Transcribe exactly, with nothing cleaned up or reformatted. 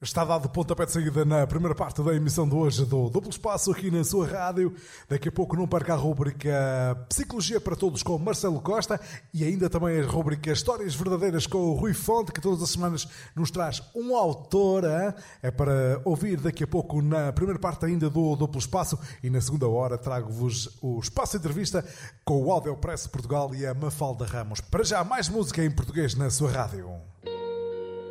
Está dado o pontapé de saída na primeira parte da emissão de hoje do Duplo Espaço aqui na sua rádio. Daqui a pouco não perca a rubrica Psicologia para Todos com Marcelo Costa e ainda também a rubrica Histórias Verdadeiras com o Rui Fonte, que todas as semanas nos traz um autor. Hein? É para ouvir daqui a pouco na primeira parte ainda do Duplo Espaço e na segunda hora trago-vos o Espaço Entrevista com o Audiopress Portugal e a Mafalda Ramos. Para já, mais música em português na sua rádio.